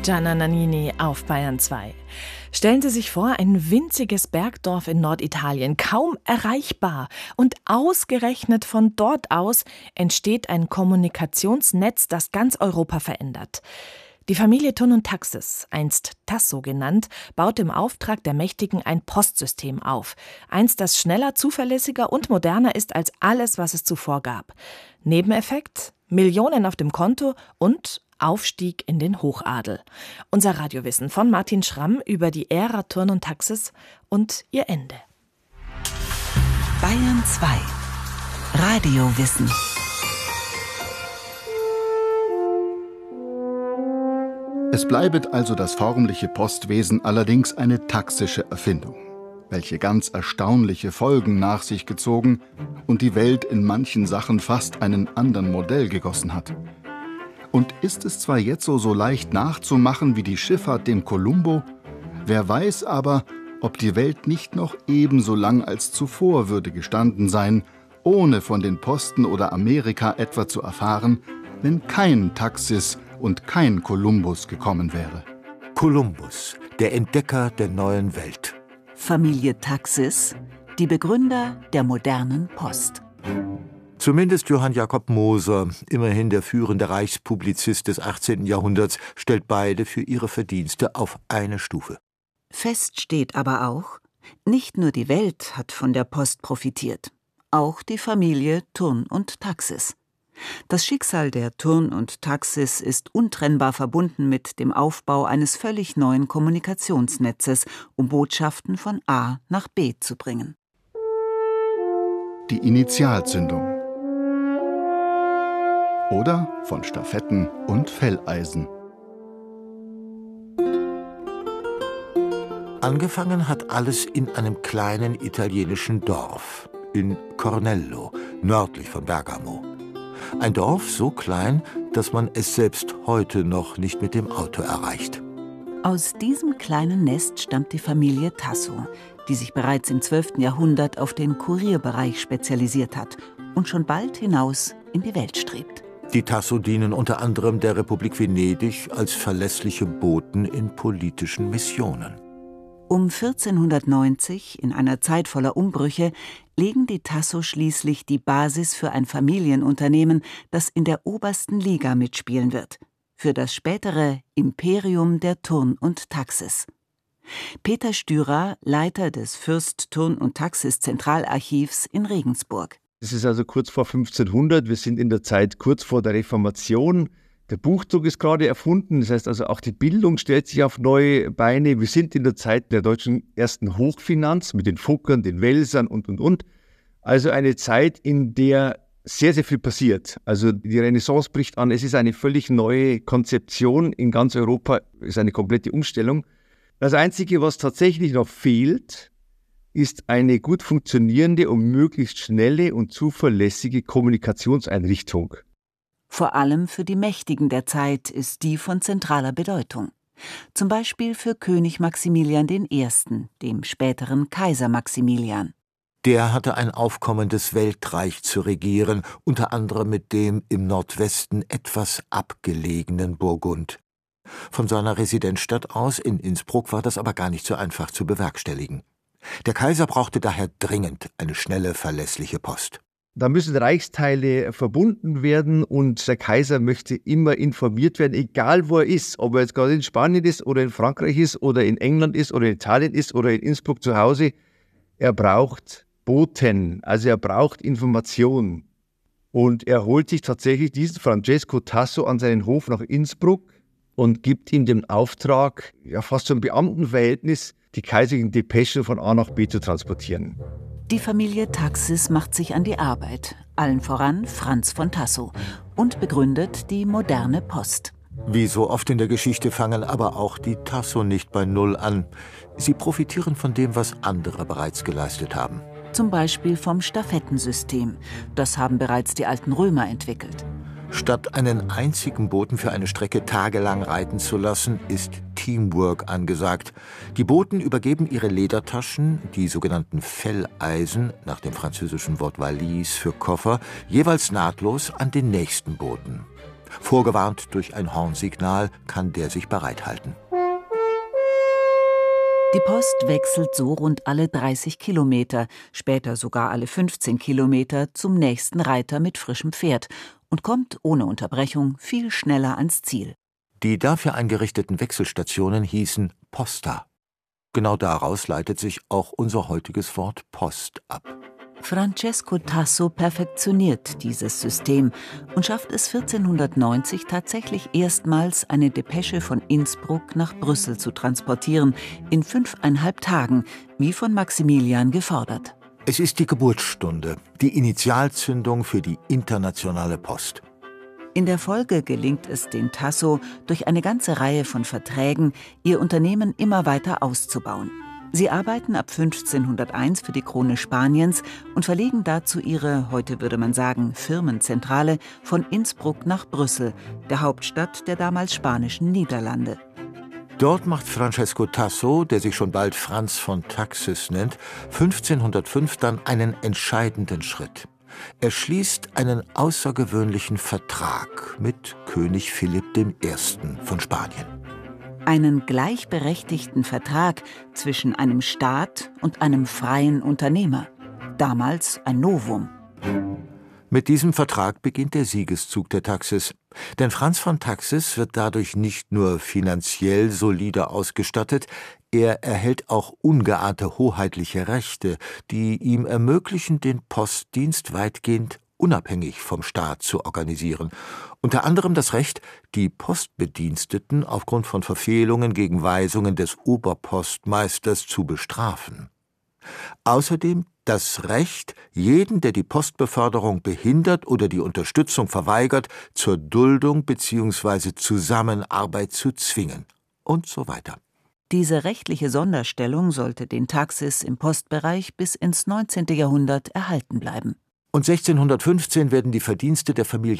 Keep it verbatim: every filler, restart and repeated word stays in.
Gianna Nannini auf Bayern zwei. Stellen Sie sich vor, ein winziges Bergdorf in Norditalien, kaum erreichbar. Und ausgerechnet von dort aus entsteht ein Kommunikationsnetz, das ganz Europa verändert. Die Familie Thurn und Taxis, einst Tasso genannt, baut im Auftrag der Mächtigen ein Postsystem auf. Eins, das schneller, zuverlässiger und moderner ist als alles, was es zuvor gab. Nebeneffekt? Millionen auf dem Konto und Aufstieg in den Hochadel. Unser Radiowissen von Martin Schramm über die Ära Thurn und Taxis und ihr Ende. Bayern zwei. Radiowissen. Es bleibet also das förmliche Postwesen allerdings eine taxische Erfindung, welche ganz erstaunliche Folgen nach sich gezogen und die Welt in manchen Sachen fast einen anderen Modell gegossen hat. Und ist es zwar jetzo so leicht nachzumachen wie die Schifffahrt dem Columbo, wer weiß aber, ob die Welt nicht noch ebenso lang als zuvor würde gestanden sein, ohne von den Posten oder Amerika etwa zu erfahren, wenn kein Taxis und kein Kolumbus gekommen wäre. Kolumbus, der Entdecker der neuen Welt. Familie Taxis, die Begründer der modernen Post. Zumindest Johann Jakob Moser, immerhin der führende Reichspublizist des achtzehnten Jahrhunderts, stellt beide für ihre Verdienste auf eine Stufe. Fest steht aber auch, nicht nur die Welt hat von der Post profitiert, auch die Familie Thurn und Taxis. Das Schicksal der Thurn und Taxis ist untrennbar verbunden mit dem Aufbau eines völlig neuen Kommunikationsnetzes, um Botschaften von A nach B zu bringen. Die Initialzündung. Oder von Stafetten und Felleisen. Angefangen hat alles in einem kleinen italienischen Dorf, in Cornello, nördlich von Bergamo. Ein Dorf so klein, dass man es selbst heute noch nicht mit dem Auto erreicht. Aus diesem kleinen Nest stammt die Familie Tasso, die sich bereits im zwölften Jahrhundert auf den Kurierbereich spezialisiert hat und schon bald hinaus in die Welt strebt. Die Tasso dienen unter anderem der Republik Venedig als verlässliche Boten in politischen Missionen. Um vierzehnhundertneunzig, in einer Zeit voller Umbrüche, legen die Tasso schließlich die Basis für ein Familienunternehmen, das in der obersten Liga mitspielen wird, für das spätere Imperium der Thurn und Taxis. Peter Stürer, Leiter des Fürst Thurn und Taxis Zentralarchivs in Regensburg. Es ist also kurz vor fünfzehnhundert, wir sind in der Zeit kurz vor der Reformation. Der Buchdruck ist gerade erfunden, das heißt also auch die Bildung stellt sich auf neue Beine. Wir sind in der Zeit der deutschen ersten Hochfinanz mit den Fuckern, den Welsern und, und, und. Also eine Zeit, in der sehr, sehr viel passiert. Also die Renaissance bricht an, es ist eine völlig neue Konzeption in ganz Europa, es ist eine komplette Umstellung. Das Einzige, was tatsächlich noch fehlt, ist eine gut funktionierende und möglichst schnelle und zuverlässige Kommunikationseinrichtung. Vor allem für die Mächtigen der Zeit ist die von zentraler Bedeutung. Zum Beispiel für König Maximilian der Erste., dem späteren Kaiser Maximilian. Der hatte ein aufkommendes Weltreich zu regieren, unter anderem mit dem im Nordwesten etwas abgelegenen Burgund. Von seiner Residenzstadt aus in Innsbruck war das aber gar nicht so einfach zu bewerkstelligen. Der Kaiser brauchte daher dringend eine schnelle, verlässliche Post. Da müssen Reichsteile verbunden werden und der Kaiser möchte immer informiert werden, egal wo er ist, ob er jetzt gerade in Spanien ist oder in Frankreich ist oder in England ist oder in Italien ist oder in Innsbruck zu Hause. Er braucht Boten, also er braucht Information. Und er holt sich tatsächlich diesen Francesco Tasso an seinen Hof nach Innsbruck und gibt ihm den Auftrag, ja fast so ein Beamtenverhältnis, die kaiserlichen Depeschen von A nach B zu transportieren. Die Familie Taxis macht sich an die Arbeit, allen voran Franz von Tasso, und begründet die moderne Post. Wie so oft in der Geschichte fangen aber auch die Tasso nicht bei Null an. Sie profitieren von dem, was andere bereits geleistet haben. Zum Beispiel vom Stafettensystem. Das haben bereits die alten Römer entwickelt. Statt einen einzigen Boten für eine Strecke tagelang reiten zu lassen, ist Teamwork angesagt. Die Boten übergeben ihre Ledertaschen, die sogenannten Felleisen, nach dem französischen Wort Valise für Koffer, jeweils nahtlos an den nächsten Boten. Vorgewarnt durch ein Hornsignal kann der sich bereithalten. Die Post wechselt so rund alle dreißig Kilometer, später sogar alle fünfzehn Kilometer zum nächsten Reiter mit frischem Pferd und kommt ohne Unterbrechung viel schneller ans Ziel. Die dafür eingerichteten Wechselstationen hießen Posta. Genau daraus leitet sich auch unser heutiges Wort Post ab. Francesco Tasso perfektioniert dieses System und schafft es vierzehnhundertneunzig tatsächlich erstmals, eine Depesche von Innsbruck nach Brüssel zu transportieren, in fünfeinhalb Tagen, wie von Maximilian gefordert. Es ist die Geburtsstunde, die Initialzündung für die internationale Post. In der Folge gelingt es den Tasso, durch eine ganze Reihe von Verträgen ihr Unternehmen immer weiter auszubauen. Sie arbeiten ab fünfzehnhunderteins für die Krone Spaniens und verlegen dazu ihre, heute würde man sagen, Firmenzentrale von Innsbruck nach Brüssel, der Hauptstadt der damals spanischen Niederlande. Dort macht Francesco Tasso, der sich schon bald Franz von Taxis nennt, fünfzehnhundertfünf dann einen entscheidenden Schritt. Er schließt einen außergewöhnlichen Vertrag mit König Philipp der Erste von Spanien. Einen gleichberechtigten Vertrag zwischen einem Staat und einem freien Unternehmer. Damals ein Novum. Mit diesem Vertrag beginnt der Siegeszug der Taxis. Denn Franz von Taxis wird dadurch nicht nur finanziell solider ausgestattet, er erhält auch ungeahnte hoheitliche Rechte, die ihm ermöglichen, den Postdienst weitgehend unabhängig vom Staat zu organisieren. Unter anderem das Recht, die Postbediensteten aufgrund von Verfehlungen gegen Weisungen des Oberpostmeisters zu bestrafen. Außerdem das Recht, jeden, der die Postbeförderung behindert oder die Unterstützung verweigert, zur Duldung bzw. Zusammenarbeit zu zwingen und so weiter. Diese rechtliche Sonderstellung sollte den Taxis im Postbereich bis ins neunzehnte Jahrhundert erhalten bleiben. Und sechzehnhundertfünfzehn werden die Verdienste der Familie